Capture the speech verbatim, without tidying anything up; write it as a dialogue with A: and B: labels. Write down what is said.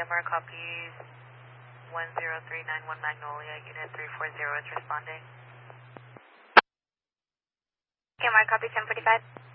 A: M R copies one zero three nine one Magnolia, unit three four zero is responding.
B: K M R copy ten forty-five.